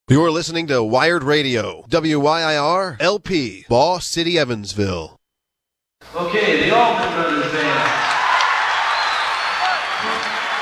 You're listening to Wired Radio, WYIR, LP, Boss City, Evansville. Okay, the Allman Brothers Band.